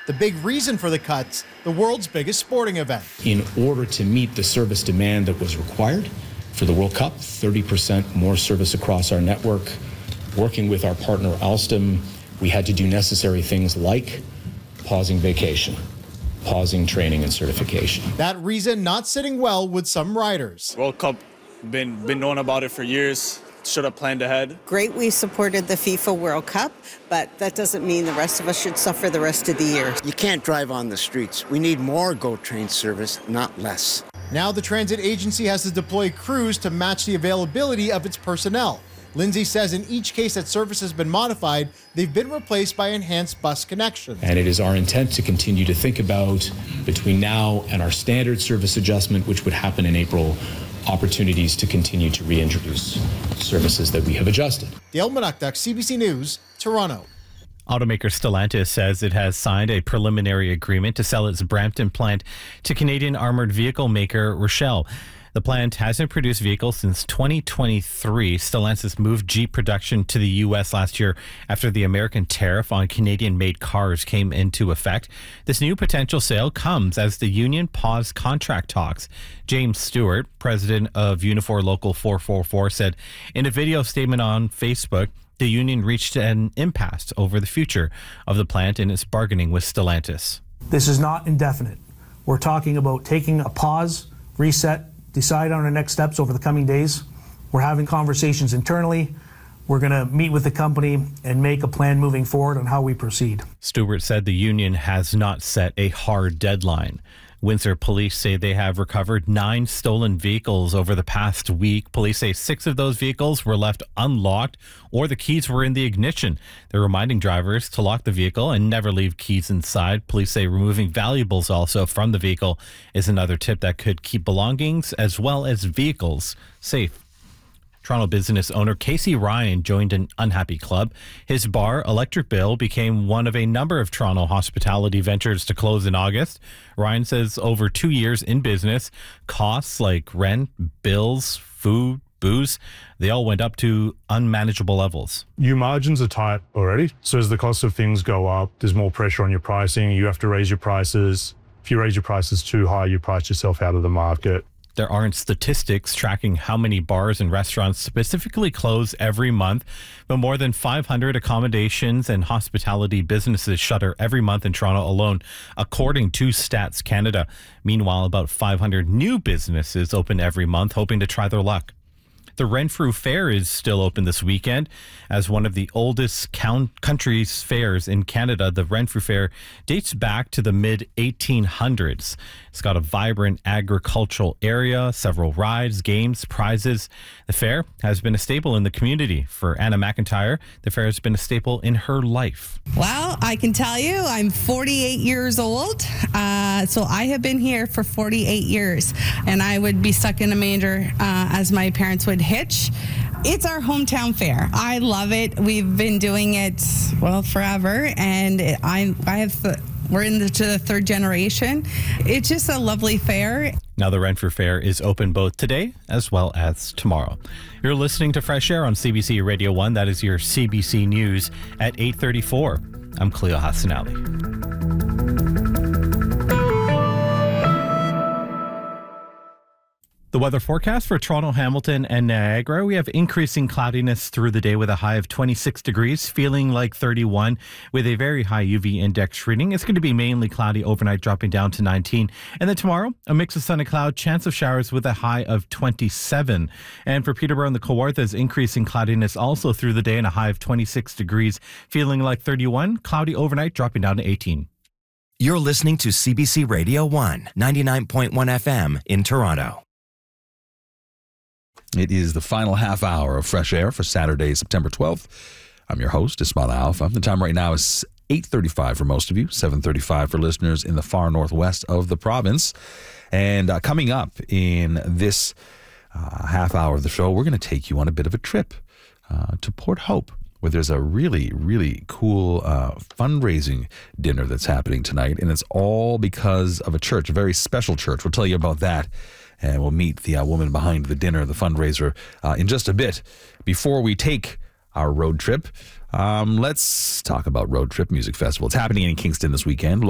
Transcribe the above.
The big reason for the cuts, the world's biggest sporting event. In order to meet the service demand that was required for the World Cup, 30% more service across our network. Working with our partner Alstom, we had to do necessary things like pausing vacation, pausing training and certification. That reason not sitting well with some riders. World Cup, been knowing about it for years. Should have planned ahead. Great, we supported the FIFA World Cup, but that doesn't mean the rest of us should suffer the rest of the year. You can't drive on the streets. We need more GO Train service, not less. Now the transit agency has to deploy crews to match the availability of its personnel. Lindsay says in each case that service has been modified, they've been replaced by enhanced bus connections. And it is our intent to continue to think about, between now and our standard service adjustment, which would happen in April, opportunities to continue to reintroduce services that we have adjusted. Dale Manukduk, CBC News, Toronto. Automaker Stellantis says it has signed a preliminary agreement to sell its Brampton plant to Canadian armored vehicle maker Rochelle. The plant hasn't produced vehicles since 2023. Stellantis moved Jeep production to the U.S. last year after the American tariff on Canadian-made cars came into effect. This new potential sale comes as the union paused contract talks. James Stewart, president of Unifor Local 444, said in a video statement on Facebook, the union reached an impasse over the future of the plant in its bargaining with Stellantis. This is not indefinite. We're talking about taking a pause, reset, decide on our next steps over the coming days. We're having conversations internally. We're going to meet with the company and make a plan moving forward on how we proceed. Stewart said the union has not set a hard deadline. Windsor police say they have recovered 9 stolen vehicles over the past week. Police say 6 of those vehicles were left unlocked or the keys were in the ignition. They're reminding drivers to lock the vehicle and never leave keys inside. Police say removing valuables also from the vehicle is another tip that could keep belongings as well as vehicles safe. Toronto business owner Casey Ryan joined an unhappy club. His bar, Electric Bill, became one of a number of Toronto hospitality ventures to close in August. Ryan says over 2 years in business, costs like rent, bills, food, booze, they all went up to unmanageable levels. Your margins are tight already. So as the cost of things go up, there's more pressure on your pricing. You have to raise your prices. If you raise your prices too high, you price yourself out of the market. There aren't statistics tracking how many bars and restaurants specifically close every month, but more than 500 accommodations and hospitality businesses shutter every month in Toronto alone, according to Stats Canada. Meanwhile, about 500 new businesses open every month, hoping to try their luck. The Renfrew Fair is still open this weekend. As one of the oldest country's fairs in Canada, the Renfrew Fair dates back to the mid-1800s. It's got a vibrant agricultural area, several rides, games, prizes. The fair has been a staple in the community. For Anna McIntyre, the fair has been a staple in her life. Well, I can tell you I'm 48 years old, so I have been here for 48 years, and I would be stuck in a manger as my parents would hitch. It's our hometown fair. I love it. We've been doing it, well, forever, and we're into the 3rd generation. It's just a lovely fair. Now the Renfrew Fair is open both today as well as tomorrow. You're listening to Fresh Air on CBC Radio 1. That is your CBC News at 8:34. I'm Cleo Hassanali. The weather forecast for Toronto, Hamilton, and Niagara. We have increasing cloudiness through the day with a high of 26 degrees, feeling like 31 with a very high UV index reading. It's going to be mainly cloudy overnight, dropping down to 19. And then tomorrow, a mix of sun and cloud, chance of showers with a high of 27. And for Peterborough and the Kawarthas, increasing cloudiness also through the day and a high of 26 degrees, feeling like 31, cloudy overnight, dropping down to 18. You're listening to CBC Radio 1, 99.1 FM in Toronto. It is the final half hour of Fresh Air for Saturday, September 12th. I'm your host, Ismail Alpha. The time right now is 8:35 for most of you, 7:35 for listeners in the far northwest of the province. And coming up in this half hour of the show, we're going to take you on a bit of a trip to Port Hope, where there's a really, really cool fundraising dinner that's happening tonight. And it's all because of a church, a very special church. We'll tell you about that. And we'll meet the woman behind the dinner, the fundraiser, in just a bit. Before we take our road trip, let's talk about Road Trip Music Festival. It's happening in Kingston this weekend.